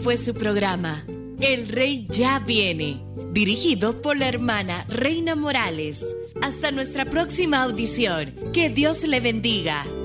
fue su programa, El Rey Ya Viene, dirigido por la hermana Reina Morales. Hasta nuestra próxima audición. Que Dios le bendiga.